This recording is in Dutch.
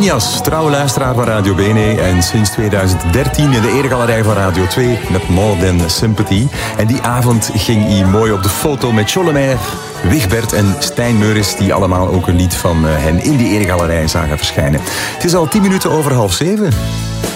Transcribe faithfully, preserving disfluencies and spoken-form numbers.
Injas, trouwe luisteraar van Radio Bene en sinds tweeduizend dertien in de eregalerij van Radio twee met More Than Sympathy. En die avond ging hij mooi op de foto met Jolemaire, Wigbert en Stijn Meuris, die allemaal ook een lied van hen in die eregalerij zagen verschijnen. Het is al tien minuten over half zeven.